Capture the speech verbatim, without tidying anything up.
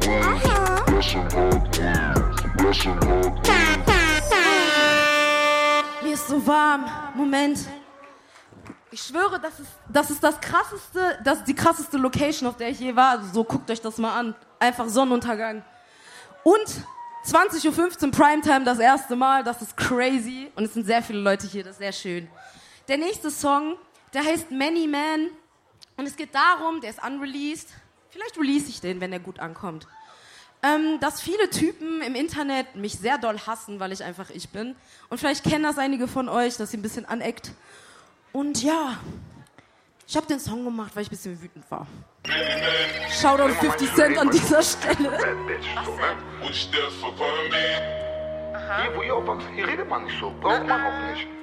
Mir ist so warm. Moment. Ich schwöre, das ist, das ist das krasseste, das ist die krasseste Location, auf der ich je war. Also so, guckt euch das mal an. Einfach Sonnenuntergang. Und zwanzig Uhr fünfzehn Primetime das erste Mal. Das ist crazy. Und es sind sehr viele Leute hier, das ist sehr schön. Der nächste Song, der heißt Many Man. Und es geht darum, der ist unreleased. Vielleicht release ich den, wenn der gut ankommt. Ähm, dass viele Typen im Internet mich sehr doll hassen, weil ich einfach ich bin. Und vielleicht kennen das einige von euch, dass sie ein bisschen aneckt. Und ja, ich habe den Song gemacht, weil ich ein bisschen wütend war. Shoutout fifty Cent an dieser Stelle. Was denn? Hier, wo ihr aufwachsen, hier redet man nicht so. Braucht man auch nicht.